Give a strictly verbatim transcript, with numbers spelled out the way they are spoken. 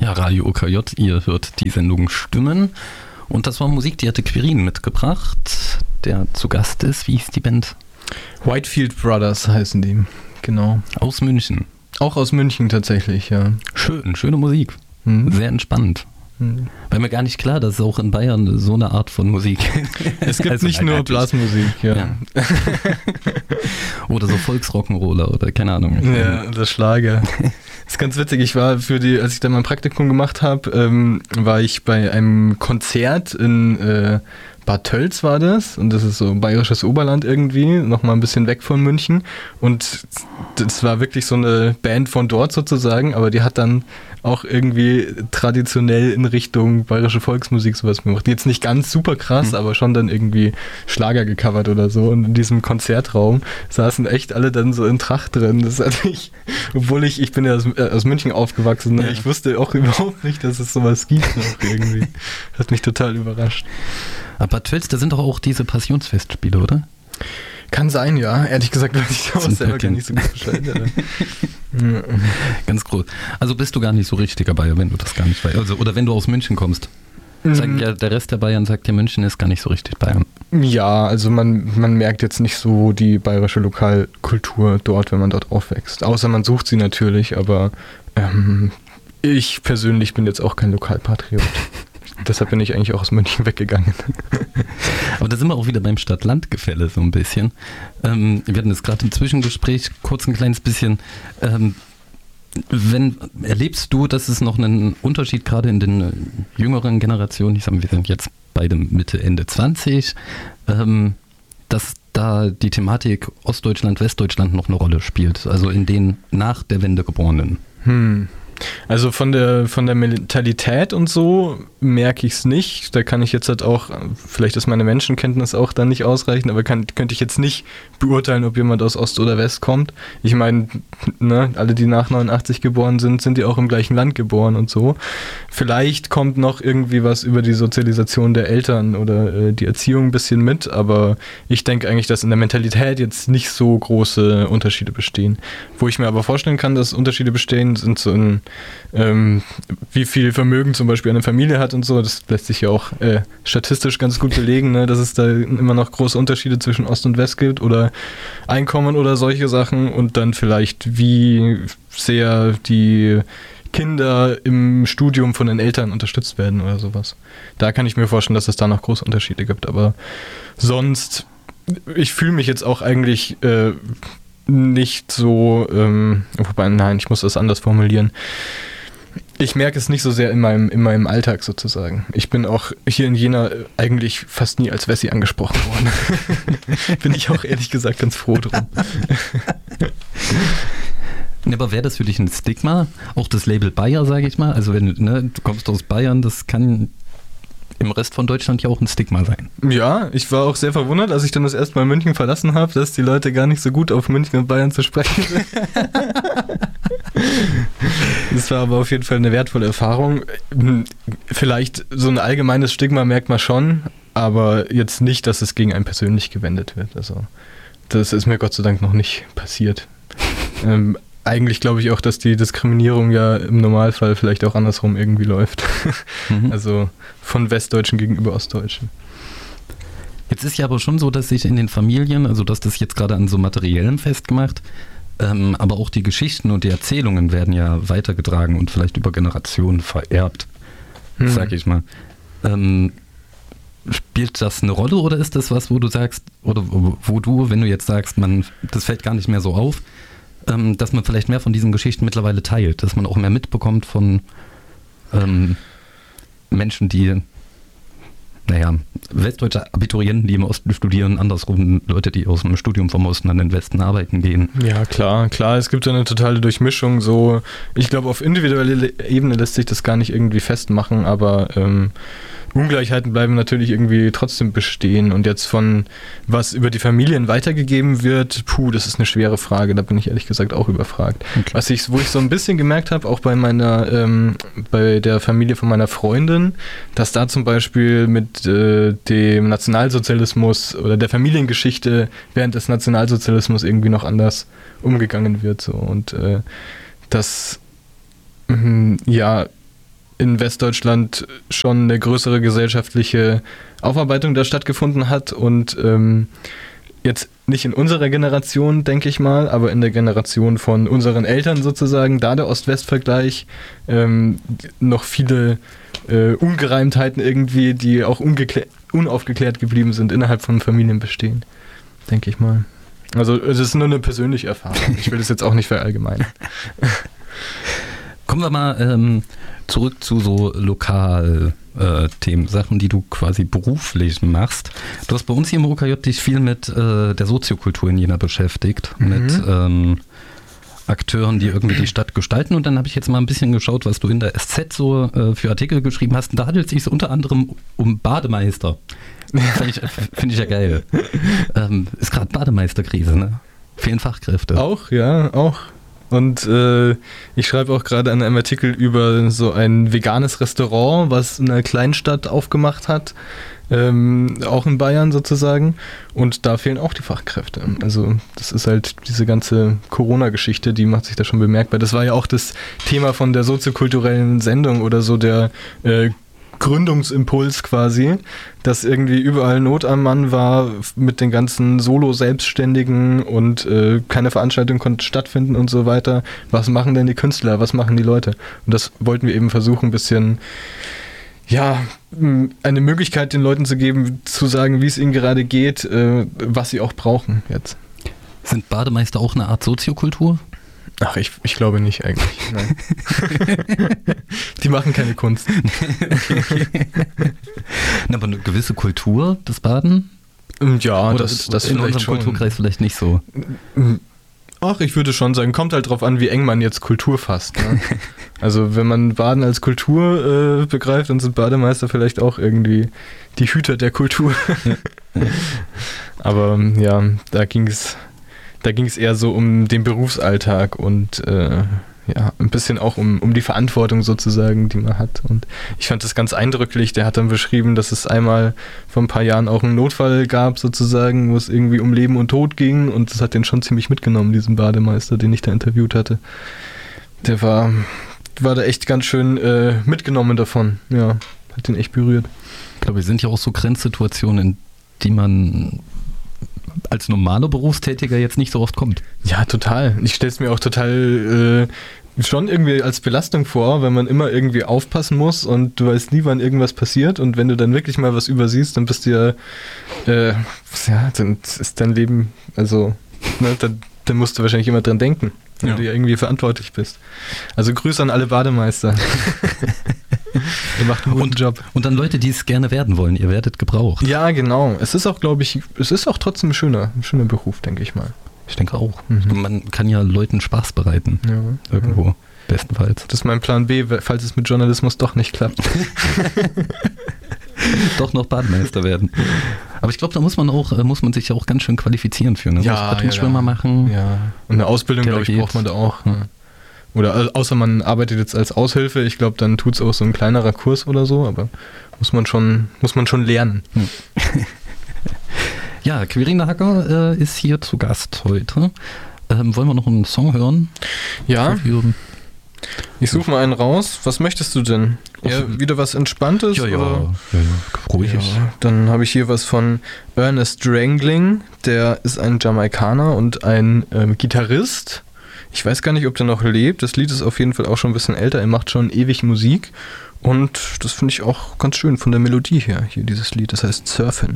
Ja, Radio O K J, ihr hört die Sendung Stimmen. Und das war Musik, die hatte Quirin mitgebracht, der zu Gast ist. Wie hieß die Band? Whitefield Brothers heißen die, genau. Aus München. Auch aus München tatsächlich, ja. Schön, schöne Musik. Mhm. Sehr entspannt. Mhm. War mir gar nicht klar, dass es auch in Bayern so eine Art von Musik Es gibt also nicht nur Blasmusik, ja. ja. Oder so Volksrock'n'Roller oder keine Ahnung. Ja, das Schlager. Das ist ganz witzig, ich war für die, als ich da mein Praktikum gemacht habe, ähm, war ich bei einem Konzert in äh, Bad Tölz war das, und das ist so bayerisches Oberland irgendwie, nochmal ein bisschen weg von München, und das war wirklich so eine Band von dort sozusagen, aber die hat dann auch irgendwie traditionell in Richtung bayerische Volksmusik sowas gemacht. Jetzt nicht ganz super krass, mhm. aber schon dann irgendwie Schlager gecovert oder so, und in diesem Konzertraum saßen echt alle dann so in Tracht drin. Das hat mich, obwohl ich, ich bin ja aus, äh, aus München aufgewachsen, ja. ich wusste auch überhaupt nicht, dass es sowas gibt noch irgendwie. Das hat mich total überrascht. Aber Tölz, da sind doch auch diese Passionsfestspiele, oder? Kann sein, ja. Ehrlich gesagt weiß ich auch selber gar nicht so gut Bescheid. ja. Ganz groß. Also bist du gar nicht so richtiger Bayer, wenn du das gar nicht weißt. Also, oder wenn du aus München kommst. Sagt ja, der Rest der Bayern sagt ja, München ist gar nicht so richtig Bayern. Ja, also man, man merkt jetzt nicht so die bayerische Lokalkultur dort, wenn man dort aufwächst. Außer man sucht sie natürlich, aber ähm, ich persönlich bin jetzt auch kein Lokalpatriot. Deshalb bin ich eigentlich auch aus München weggegangen. Aber da sind wir auch wieder beim Stadt-Land-Gefälle so ein bisschen. Ähm, wir hatten jetzt gerade im Zwischengespräch kurz ein kleines bisschen. Ähm, wenn, erlebst du, dass es noch einen Unterschied gerade in den äh, jüngeren Generationen, ich sage, wir sind jetzt beide Mitte, Ende zwanzig, ähm, dass da die Thematik Ostdeutschland, Westdeutschland noch eine Rolle spielt, also in den nach der Wende Geborenen? Hm. Also von der von der Mentalität und so merke ich es nicht. Da kann ich jetzt halt auch, vielleicht ist meine Menschenkenntnis auch dann nicht ausreichend, aber kann, könnte ich jetzt nicht beurteilen, ob jemand aus Ost oder West kommt. Ich meine, ne, alle, die nach neunundachtzig geboren sind, sind ja auch im gleichen Land geboren und so. Vielleicht kommt noch irgendwie was über die Sozialisation der Eltern oder äh, die Erziehung ein bisschen mit, aber ich denke eigentlich, dass in der Mentalität jetzt nicht so große Unterschiede bestehen. Wo ich mir aber vorstellen kann, dass Unterschiede bestehen, sind so in Ähm, wie viel Vermögen zum Beispiel eine Familie hat und so, das lässt sich ja auch äh, statistisch ganz gut belegen, ne, dass es da immer noch große Unterschiede zwischen Ost und West gibt oder Einkommen oder solche Sachen, und dann vielleicht wie sehr die Kinder im Studium von den Eltern unterstützt werden oder sowas. Da kann ich mir vorstellen, dass es da noch große Unterschiede gibt, aber sonst, ich fühle mich jetzt auch eigentlich äh, nicht so, ähm, wobei, nein, ich muss das anders formulieren. Ich merke es nicht so sehr in meinem, in meinem Alltag sozusagen. Ich bin auch hier in Jena eigentlich fast nie als Wessi angesprochen worden. Bin ich auch ehrlich gesagt ganz froh drum. Aber wäre das für dich ein Stigma? Auch das Label Bayer, sage ich mal? Also wenn ne, du kommst aus Bayern, das kann im Rest von Deutschland ja auch ein Stigma sein. Ja, ich war auch sehr verwundert, als ich dann das erste Mal München verlassen habe, dass die Leute gar nicht so gut auf München und Bayern zu sprechen sind. Das war aber auf jeden Fall eine wertvolle Erfahrung. Vielleicht so ein allgemeines Stigma merkt man schon, aber jetzt nicht, dass es gegen einen persönlich gewendet wird. Also das ist mir Gott sei Dank noch nicht passiert. ähm, Eigentlich glaube ich auch, dass die Diskriminierung ja im Normalfall vielleicht auch andersrum irgendwie läuft. Mhm. Also von Westdeutschen gegenüber Ostdeutschen. Jetzt ist ja aber schon so, dass sich in den Familien, also dass das jetzt gerade an so Materiellem festgemacht, ähm, aber auch die Geschichten und die Erzählungen werden ja weitergetragen und vielleicht über Generationen vererbt, mhm. sag ich mal. Ähm, spielt das eine Rolle oder ist das was, wo du sagst, oder wo du, wenn du jetzt sagst, man, das fällt gar nicht mehr so auf, dass man vielleicht mehr von diesen Geschichten mittlerweile teilt, dass man auch mehr mitbekommt von ähm, Menschen, die, naja, westdeutsche Abiturienten, die im Osten studieren, andersrum Leute, die aus dem Studium vom Osten an den Westen arbeiten gehen. Ja, klar, klar, es gibt eine totale Durchmischung, so, ich glaube, auf individueller Ebene lässt sich das gar nicht irgendwie festmachen, aber ähm, Ungleichheiten bleiben natürlich irgendwie trotzdem bestehen, und jetzt von was über die Familien weitergegeben wird, puh, das ist eine schwere Frage, da bin ich ehrlich gesagt auch überfragt. Okay. Was ich, wo ich so ein bisschen gemerkt habe, auch bei meiner, ähm, bei der Familie von meiner Freundin, dass da zum Beispiel mit äh, dem Nationalsozialismus oder der Familiengeschichte während des Nationalsozialismus irgendwie noch anders umgegangen wird, so, und äh, das, mh, ja, in Westdeutschland schon eine größere gesellschaftliche Aufarbeitung da stattgefunden hat und ähm, jetzt nicht in unserer Generation, denke ich mal, aber in der Generation von unseren Eltern sozusagen, da der Ost-West-Vergleich, ähm, noch viele äh, Ungereimtheiten irgendwie, die auch unaufgeklärt geblieben sind, innerhalb von Familien bestehen, denke ich mal. Also es ist nur eine persönliche Erfahrung. Ich will das jetzt auch nicht verallgemeinern. Kommen wir mal ähm, zurück zu so Lokalthemen, äh, Sachen, die du quasi beruflich machst. Du hast bei uns hier im O K J dich viel mit äh, der Soziokultur in Jena beschäftigt, mhm. mit ähm, Akteuren, die irgendwie die Stadt gestalten. Und dann habe ich jetzt mal ein bisschen geschaut, was du in der S Z so äh, für Artikel geschrieben hast. Und da handelt es sich so unter anderem um Bademeister. Finde ich, find ich ja geil. Ähm, ist gerade Bademeisterkrise, ne? Fehlen Fachkräfte. Auch, ja, auch. Und äh, ich schreibe auch gerade an einem Artikel über so ein veganes Restaurant, was in einer Kleinstadt aufgemacht hat, ähm, auch in Bayern sozusagen. Und da fehlen auch die Fachkräfte. Also das ist halt diese ganze Corona-Geschichte, die macht sich da schon bemerkbar. Das war ja auch das Thema von der soziokulturellen Sendung oder so der äh, Gründungsimpuls quasi, dass irgendwie überall Not am Mann war mit den ganzen Solo-Selbstständigen und äh, keine Veranstaltung konnte stattfinden und so weiter. Was machen denn die Künstler? Was machen die Leute? Und das wollten wir eben versuchen, ein bisschen, ja, eine Möglichkeit den Leuten zu geben, zu sagen, wie es ihnen gerade geht, äh, was sie auch brauchen jetzt. Sind Bademeister auch eine Art Soziokultur? Ach, ich, ich glaube nicht eigentlich. Nein. Die machen keine Kunst. Na, aber eine gewisse Kultur, das Baden? Ja, oder das, das in vielleicht unserem schon. Kulturkreis vielleicht nicht so. Ach, ich würde schon sagen, kommt halt drauf an, wie eng man jetzt Kultur fasst. Ne? Also wenn man Baden als Kultur äh, begreift, dann sind Bademeister vielleicht auch irgendwie die Hüter der Kultur. Aber ja, da ging es da ging es eher so um den Berufsalltag und äh, ja, ein bisschen auch um, um die Verantwortung sozusagen, die man hat. Und ich fand das ganz eindrücklich. Der hat dann beschrieben, dass es einmal vor ein paar Jahren auch einen Notfall gab sozusagen, wo es irgendwie um Leben und Tod ging. Und das hat den schon ziemlich mitgenommen, diesen Bademeister, den ich da interviewt hatte. Der war, war da echt ganz schön äh, mitgenommen davon. Ja, hat den echt berührt. Ich glaube, es sind ja auch so Grenzsituationen, in die man als normaler Berufstätiger jetzt nicht so oft kommt. Ja, total. Ich stelle es mir auch total äh, schon irgendwie als Belastung vor, wenn man immer irgendwie aufpassen muss und du weißt nie, wann irgendwas passiert und wenn du dann wirklich mal was übersiehst, dann bist du ja, äh, ja, dann ist dein Leben, also, ne, dann, dann musst du wahrscheinlich immer dran denken, wenn ja. du ja irgendwie verantwortlich bist. Also Grüße an alle Bademeister. Ihr macht einen guten und, Job. Und dann Leute, die es gerne werden wollen. Ihr werdet gebraucht. Ja, genau. Es ist auch, glaube ich, es ist auch trotzdem ein schöner, ein schöner Beruf, denke ich mal. Ich denke auch. Mhm. Man kann ja Leuten Spaß bereiten. Ja. Irgendwo. Ja. Bestenfalls. Das ist mein Plan B, falls es mit Journalismus doch nicht klappt. Doch noch Bademeister werden. Aber ich glaube, da muss man auch, muss man sich ja auch ganz schön qualifizieren für. Ne? Ja, Rettungsschwimmer ja, machen. Ja. Und eine Ausbildung, glaube ich, braucht man da auch. Ja. Oder außer man arbeitet jetzt als Aushilfe, ich glaube, dann tut es auch so ein kleinerer Kurs oder so, aber muss man schon, muss man schon lernen. Hm. Ja, Quirina Hacker äh, ist hier zu Gast heute. Ähm, wollen wir noch einen Song hören? Ja. Ich suche mal einen raus. Was möchtest du denn? Ja, wieder was Entspanntes? Ja, ja. Oder? ja, ja. Ruhig. Ja, dann habe ich hier was von Ernest Drangling. Der ist ein Jamaikaner und ein ähm, Gitarrist. Ich weiß gar nicht, ob der noch lebt. Das Lied ist auf jeden Fall auch schon ein bisschen älter. Er macht schon ewig Musik. Und das finde ich auch ganz schön von der Melodie her, hier dieses Lied. Das heißt Surfen.